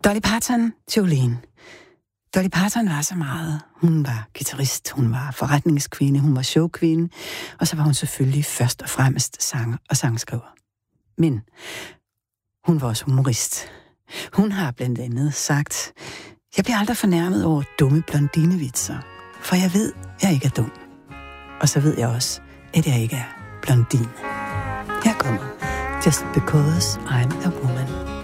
Dolly Parton, Jolene. Dolly Parton var så meget. Hun var guitarist, hun var forretningskvinde, hun var showkvinde, og så var hun selvfølgelig først og fremmest sanger og sangskriver. Men hun var også humorist. Hun har blandt andet sagt, jeg bliver aldrig fornærmet over dumme blondinevitser, for jeg ved, jeg ikke er dum. Og så ved jeg også, at jeg ikke er blondine. Her kommer Just Because I'm a Woman.